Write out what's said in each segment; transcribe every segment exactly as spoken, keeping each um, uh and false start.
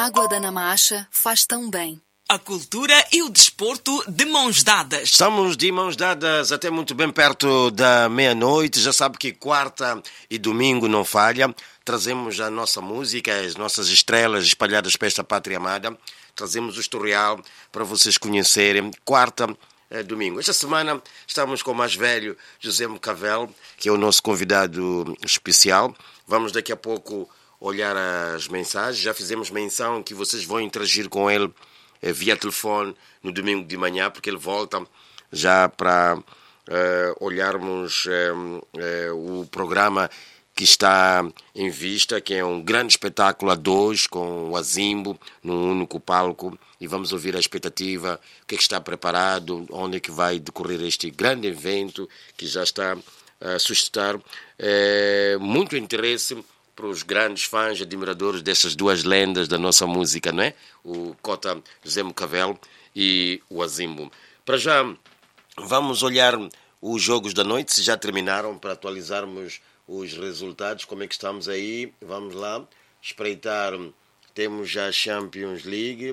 água da Namacha faz tão bem. A cultura e o desporto de mãos dadas. Estamos de mãos dadas até muito bem perto da meia-noite. Já sabe que quarta e domingo não falha. Trazemos a nossa música, as nossas estrelas espalhadas para esta pátria amada. Trazemos o historial para vocês conhecerem. Quarta e domingo. Esta semana estamos com o mais velho José Mcavel, que é o nosso convidado especial. Vamos daqui a pouco olhar as mensagens. Já fizemos menção que vocês vão interagir com ele via telefone no domingo de manhã, porque ele volta já para uh, olharmos uh, uh, o programa que está em vista, que é um grande espetáculo a dois, com o Azimbo num único palco, e vamos ouvir a expectativa, o que é que está preparado, onde é que vai decorrer este grande evento que já está a suscitar uh, muito interesse para os grandes fãs, admiradores dessas duas lendas da nossa música, não é? O Cota José Mcavel e o Azimbo. Para já, vamos olhar os jogos da noite, se já terminaram, para atualizarmos os resultados, como é que estamos aí. Vamos lá, espreitar, temos já a Champions League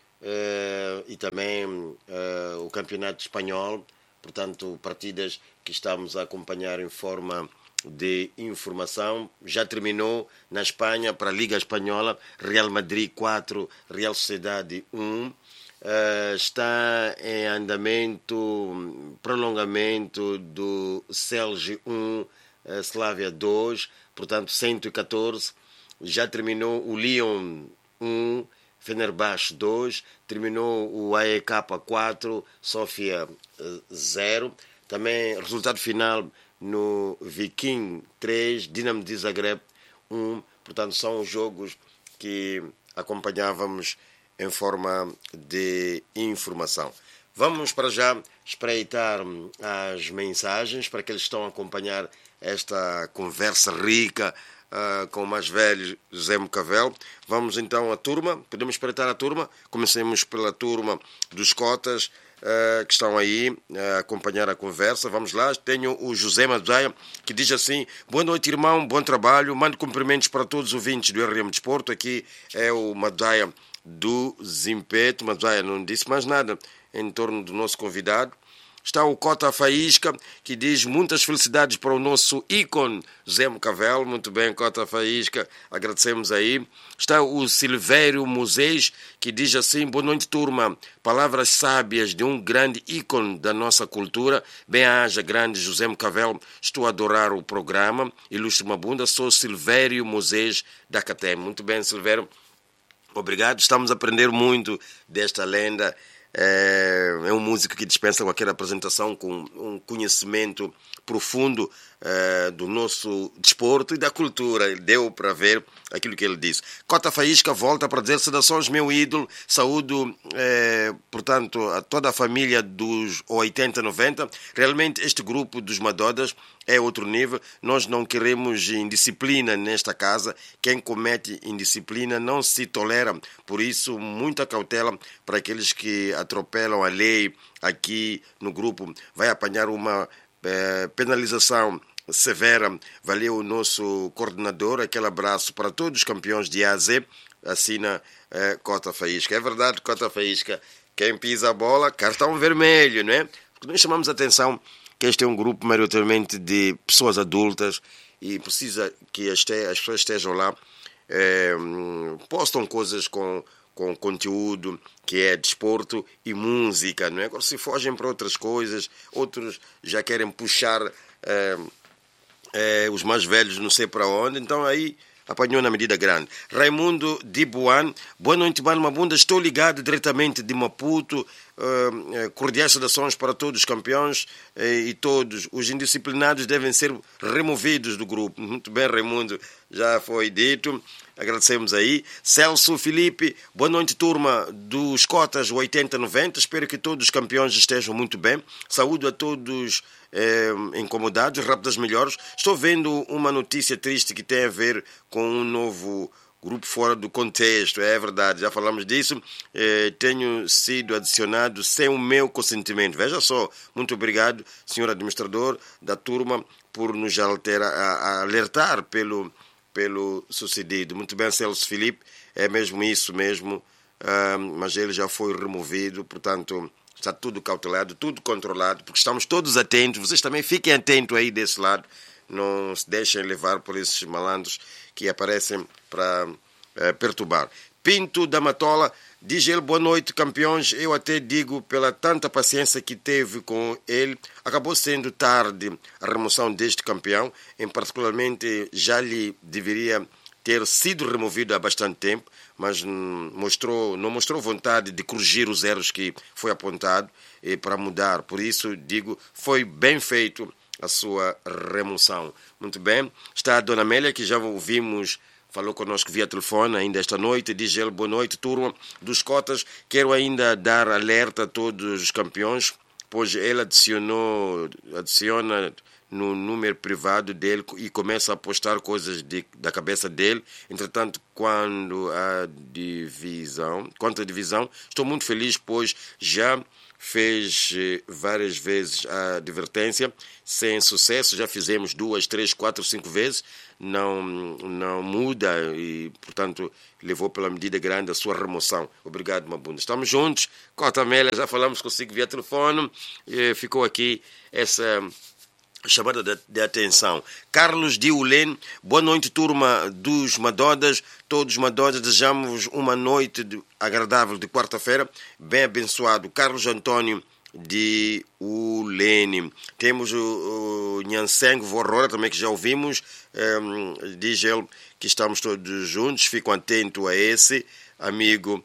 uh, e também uh, o Campeonato Espanhol, portanto, partidas que estamos a acompanhar em forma de informação. Já terminou na Espanha para a Liga Espanhola, Real Madrid quatro, Real Sociedade um. Uh, está em andamento, prolongamento do Celje um, uh, Slavia dois, portanto cento e catorze. Já terminou o Lyon um, Fenerbahçe dois, terminou o A E K quatro, Sofia zero. Também resultado final no Viking três, Dinamo de Zagreb um. Portanto, são os jogos que acompanhávamos em forma de informação. Vamos para já espreitar as mensagens para aqueles que estão a acompanhar esta conversa rica uh, com o mais velho José Mcavel. Vamos então à turma, podemos espreitar a turma. Comecemos pela turma dos Cotas, Uh, que estão aí uh, a acompanhar a conversa. Vamos lá, tenho o José Maduaia, que diz assim: boa noite, irmão, bom trabalho, mando cumprimentos para todos os ouvintes do R M Desporto. Aqui é o Maduaia do Zimpeto. Maduaia não disse mais nada em torno do nosso convidado. Está o Cota Faísca, que diz muitas felicidades para o nosso ícone José Mcavel. Muito bem, Cota Faísca, agradecemos aí. Está o Silvério Moisés, que diz assim: boa noite, turma. Palavras sábias de um grande ícone da nossa cultura. Bem-aja, grande José Mcavel. Estou a adorar o programa. Ilustre Mabunda, sou Silvério Moisés da Catem. Muito bem, Silvério. Obrigado. Estamos a aprender muito desta lenda. É um músico que dispensa qualquer apresentação, com um conhecimento profundo é, do nosso desporto e da cultura. Deu para ver aquilo que ele disse. Cota Faísca volta para dizer: saudações, meu ídolo. Saúdo, é, portanto, a toda a família dos oitenta, noventa. Realmente este grupo dos Madodas é outro nível. Nós não queremos indisciplina nesta casa. Quem comete indisciplina não se tolera. Por isso, muita cautela para aqueles que atropelam a lei aqui no grupo. Vai apanhar uma eh, penalização severa. Valeu o nosso coordenador. Aquele abraço para todos os campeões de A a Z. Assina eh, Cota Faísca. É verdade, Cota Faísca. Quem pisa a bola, cartão vermelho, não é? Porque nós chamamos a atenção que este é um grupo maioritariamente de pessoas adultas e precisa que as, te, as pessoas estejam lá, é, postam coisas com, com conteúdo que é desporto e música, não é? Agora, se fogem para outras coisas, outros já querem puxar é, é, os mais velhos não sei para onde, então aí apanhou na medida grande. Raimundo Dibuan, boa noite, Mano Mabunda, estou ligado diretamente de Maputo. Uh, cordiais saudações para todos os campeões uh, e todos os indisciplinados devem ser removidos do grupo. Muito bem, Raimundo, já foi dito. Agradecemos aí. Celso Felipe, boa noite, turma dos Cotas oitenta, noventa. Espero que todos os campeões estejam muito bem. Saúdo a todos eh, incomodados, rápidas melhores. Estou vendo uma notícia triste que tem a ver com um novo grupo fora do contexto. É verdade, já falamos disso. Eh, tenho sido adicionado sem o meu consentimento. Veja só, muito obrigado, senhor administrador da turma, por nos altera, a, a alertar pelo, pelo sucedido. Muito bem, Celso Felipe. é mesmo isso mesmo, uh, mas ele já foi removido, portanto, está tudo cautelado, tudo controlado, porque estamos todos atentos, vocês também fiquem atentos aí desse lado, não se deixem levar por esses malandros que aparecem para uh, perturbar. Pinto da Matola diz ele: boa noite, campeões. Eu até digo, pela tanta paciência que teve com ele, acabou sendo tarde a remoção deste campeão. Em particularmente, já lhe deveria ter sido removido há bastante tempo, mas mostrou, não mostrou vontade de corrigir os erros que foi apontado e para mudar. Por isso, digo, foi bem feito a sua remoção. Muito bem. Está a Dona Amélia, que já ouvimos, falou connosco via telefone ainda esta noite. Diz ele: boa noite, turma dos Cotas. Quero ainda dar alerta a todos os campeões, pois ele adicionou, adiciona no número privado dele e começa a postar coisas de, da cabeça dele. Entretanto, quando a divisão, quanto à divisão, estou muito feliz, pois já fez várias vezes a advertência, sem sucesso. Já fizemos duas, três, quatro, cinco vezes. Não, não muda e, portanto, levou pela medida grande a sua remoção. Obrigado, Mabunda. Estamos juntos. Cota Amélia, já falamos consigo via telefone. E ficou aqui essa chamada de, de atenção. Carlos Diulene, boa noite, turma dos Madodas. Todos Madodas, desejamos uma noite de, agradável de quarta-feira, bem abençoado. Carlos Antônio de Ulene. Temos o, o Nhanseng Vorrora também, que já ouvimos. Um, diz ele que estamos todos juntos. Fico atento a esse amigo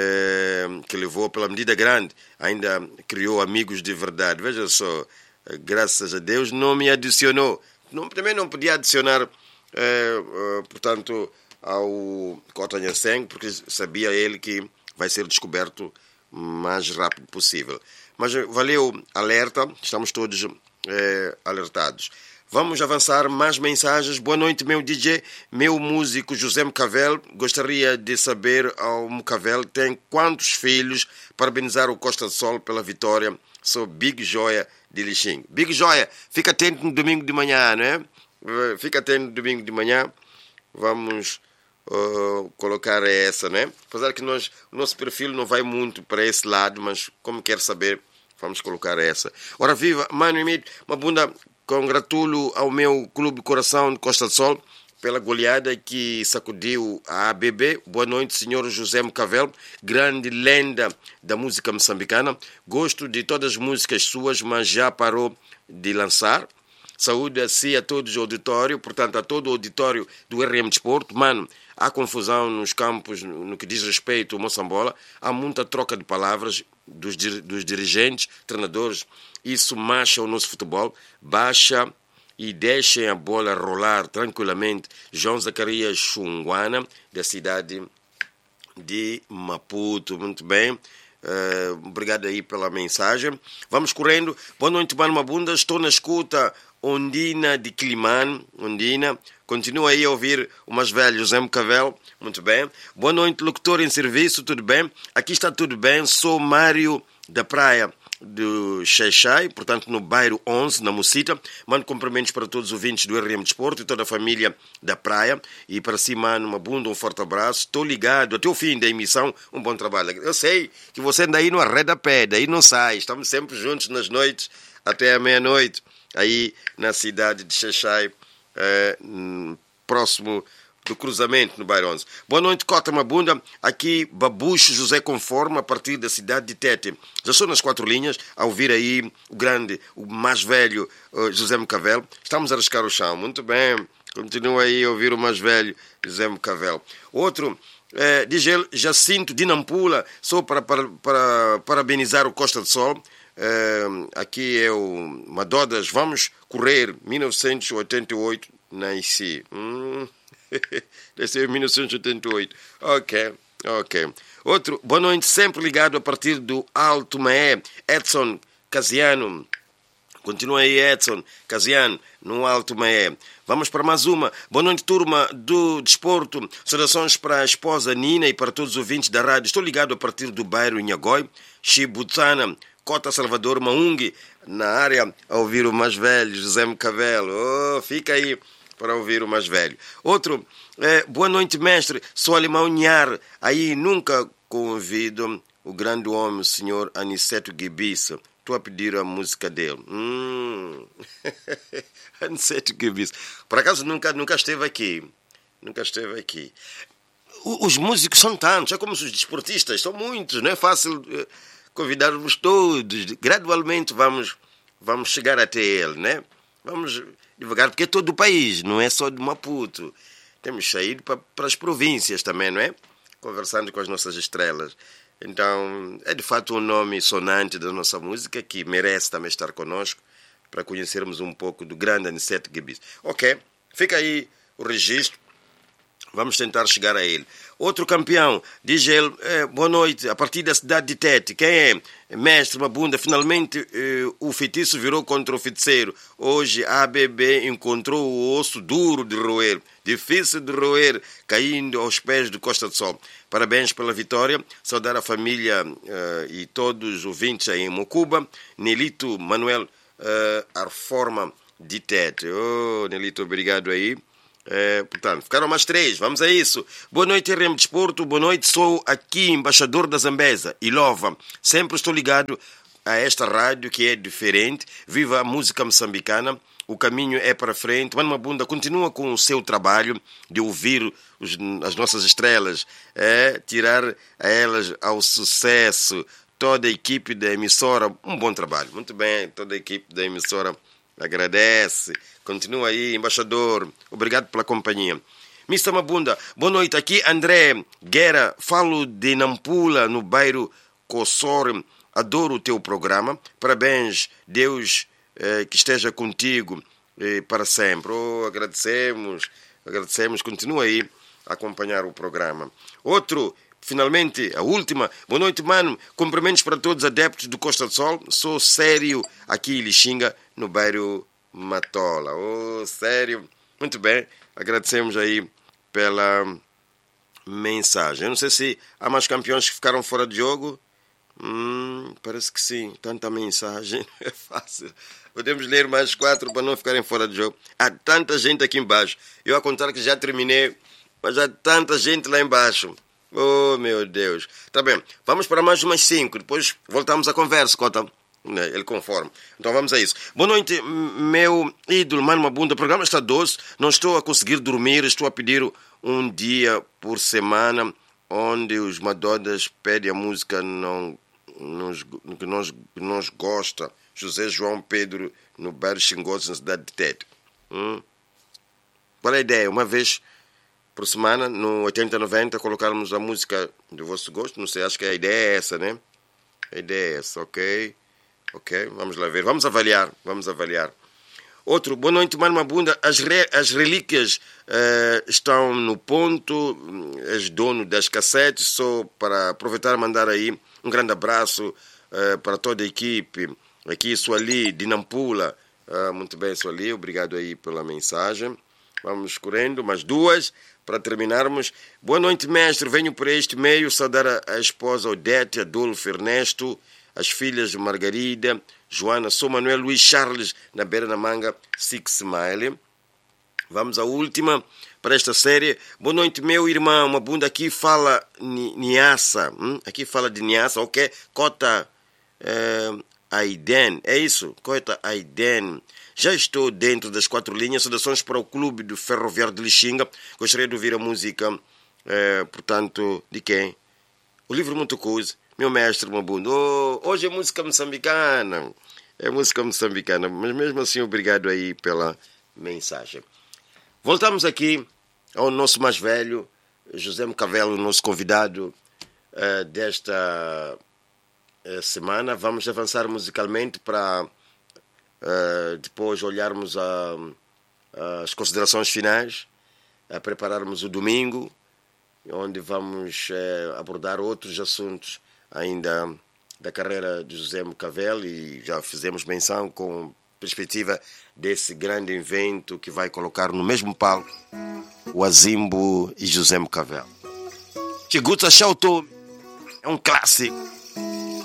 um, que levou pela medida grande. Ainda criou amigos de verdade. Veja só, graças a Deus não me adicionou. Não, também não podia adicionar, eh, eh, portanto, ao Cota Nhanseng, porque sabia ele que vai ser descoberto o mais rápido possível. Mas valeu alerta, estamos todos eh, alertados. Vamos avançar, mais mensagens. Boa noite, meu D J, meu músico José Mcavel. Gostaria de saber ao Mcavel tem quantos filhos. Parabenizar o Costa do Sol pela vitória. Sou Big Joia de Lixing. Big Joia, fica atento no domingo de manhã, não é? Fica atento no domingo de manhã. Vamos uh, colocar essa, né? Apesar que nós, o nosso perfil não vai muito para esse lado, mas como quer saber, vamos colocar essa. Ora viva, Mano Emílio, uma bunda, congratulo ao meu Clube Coração de Costa do Sol pela goleada que sacudiu a A B B. Boa noite, senhor José Mcavel, grande lenda da música moçambicana. Gosto de todas as músicas suas, mas já parou de lançar. Saúde a si, a todos o auditório, portanto, a todo o auditório do R M Desporto. Mano, há confusão nos campos no que diz respeito ao Moçambola. Há muita troca de palavras dos, dos dirigentes, treinadores. Isso macha o nosso futebol, baixa e deixem a bola rolar tranquilamente. João Zacarias Xunguana, da cidade de Maputo. Muito bem. Uh, obrigado aí pela mensagem. Vamos correndo. Boa noite, Mano Mabunda. Estou na escuta. Ondina de Climane. Ondina. Continua aí a ouvir o mais velho José Mcavel. Muito bem. Boa noite, locutor em serviço. Tudo bem? Aqui está tudo bem. Sou Mário da Praia do Xaixai, portanto no bairro onze, na Mocita. Mando cumprimentos para todos os ouvintes do R M Desporto e toda a família da praia. E para si, Mano Mabunda, um forte abraço. Estou ligado até o fim da emissão. Um bom trabalho. Eu sei que você anda aí no arreda pé, daí não sai. Estamos sempre juntos nas noites, até a meia-noite, aí na cidade de Xaixai, é, próximo do cruzamento no bairro onze. Boa noite, Cota Mabunda. Aqui, Babucho José Conforme, a partir da cidade de Tete. Já estou nas quatro linhas, a ouvir aí o grande, o mais velho uh, José Mcavel. Estamos a riscar o chão. Muito bem. Continua aí a ouvir o mais velho José Mcavel. Outro, eh, diz ele, Jacinto de Nampula, só para, para, para parabenizar o Costa do Sol. Eh, aqui é o Madodas. Vamos correr. mil novecentos e oitenta e oito, nasci. Hum... Deve ser mil novecentos e oitenta e oito. Ok, ok. Outro, boa noite, sempre ligado a partir do Alto Maé, Edson Casiano. Continua aí, Edson Casiano, no Alto Maé. Vamos para mais uma. Boa noite, turma do Desporto. Saudações para a esposa Nina e para todos os ouvintes da rádio. Estou ligado a partir do bairro Inhagói, Chibutsana, Cota Salvador Maungue, na área, a ouvir o mais velho, José Mcavel. Oh, fica aí para ouvir o mais velho. Outro, É, boa noite, mestre. Sou alemão Nhar. Aí nunca convido o grande homem, o senhor Aniceto Guibiça. Estou a pedir a música dele. Hum. Aniceto Guibiça. Por acaso nunca, nunca esteve aqui. Nunca esteve aqui. O, os músicos são tantos. É como os desportistas. São muitos. Não é fácil uh, convidar-vos todos. Gradualmente vamos, vamos chegar até ele, né? Vamos devagar, porque é todo o país. Não é só de Maputo. Temos saído para, para as províncias também, não é? Conversando com as nossas estrelas. Então, é de fato um nome sonante da nossa música que merece também estar conosco para conhecermos um pouco do grande Aniceto Guibiça. Ok, fica aí o registro. Vamos tentar chegar a ele. Outro campeão, diz ele, eh, boa noite, a partir da cidade de Tete. Quem é? Mestre Mabunda, finalmente eh, o feitiço virou contra o feiticeiro. Hoje a A B B encontrou o osso duro de roer, difícil de roer, caindo aos pés do Costa do Sol. Parabéns pela vitória, saudar a família uh, e todos os ouvintes aí em Mocuba. Nelito Manuel uh, Arforma de Tete. Oh, Nelito, obrigado aí. É, portanto, ficaram mais três, vamos a isso. Boa noite, R M Desporto, boa noite, sou aqui embaixador da Zambesa, Ilova. Sempre estou ligado a esta rádio que é diferente. Viva a música moçambicana, o caminho é para frente. Mano Mabunda continua com o seu trabalho de ouvir os, as nossas estrelas, é, tirar a elas ao sucesso. Toda a equipe da emissora, um bom trabalho, muito bem, toda a equipe da emissora agradece. Continua aí, embaixador. Obrigado pela companhia. mister Mabunda, boa noite. Aqui André Guerra. Falo de Nampula, no bairro Cossor. Adoro o teu programa. Parabéns. Deus eh, que esteja contigo eh, para sempre. Oh, agradecemos. Agradecemos. Continua aí a acompanhar o programa. Outro, finalmente, a última. Boa noite, mano. Cumprimentos para todos os adeptos do Costa do Sol. Sou sério aqui em Lixinga, no bairro Matola. Oh, sério. Muito bem. Agradecemos aí pela mensagem. Eu não sei se há mais campeões que ficaram fora de jogo. Hum, parece que sim. Tanta mensagem. É fácil. Podemos ler mais quatro para não ficarem fora de jogo. Há tanta gente aqui embaixo. Eu a contar que já terminei, mas há tanta gente lá embaixo. Oh, meu Deus. Tá bem. Vamos para mais umas cinco. Depois voltamos à conversa, Cota. Ele conforme. Então vamos a isso. Boa noite, meu ídolo, Mano Mabunda. O programa está doce. Não estou a conseguir dormir. Estou a pedir um dia por semana onde os Madodas pedem a música não, nos, que nós, nós gosta. José João Pedro, no bairro Xingoso, na cidade de Tete. Hum? Qual é a ideia? Uma vez por semana, no oitenta noventa, colocarmos a música do vosso gosto. Não sei, acho que a ideia é essa, né? A ideia é essa, ok? Ok, vamos lá ver. Vamos avaliar, vamos avaliar. Outro, boa noite, Mano Mabunda. As, re, as relíquias uh, estão no ponto. És dono das cassetes. Só para aproveitar e mandar aí um grande abraço uh, para toda a equipe. Aqui, Suali, de Nampula. Uh, muito bem, Suali. Obrigado aí pela mensagem. Vamos correndo, mais duas para terminarmos. Boa noite, mestre. Venho por este meio saudar a, a esposa Odete, Adolfo, Ernesto, as filhas Margarida, Joana, sou Manuel Luiz Charles, na beira da manga, Six Smile. Vamos à última para esta série. Boa noite, meu irmão. Mabunda, aqui fala Niassa. Hum? Aqui fala de Niassa, ok? Cota uh, Aiden. É isso? Cota Aiden. Já estou dentro das quatro linhas. Saudações para o Clube do Ferroviário de Lixinga. Gostaria de ouvir a música, uh, portanto, de quem? O livro muito coisa. Meu mestre Mabunda, oh, hoje é música moçambicana, é música moçambicana, mas mesmo assim obrigado aí pela mensagem. Voltamos aqui ao nosso mais velho, José Mcavelo, nosso convidado uh, desta uh, semana. Vamos avançar musicalmente para uh, depois olharmos a, a, as considerações finais, a prepararmos o domingo, onde vamos uh, abordar outros assuntos ainda da carreira de José Mcavelo, e já fizemos menção com perspectiva desse grande evento que vai colocar no mesmo palco o Azimbo e José Mcavelo. Chiguta Chauto é um clássico.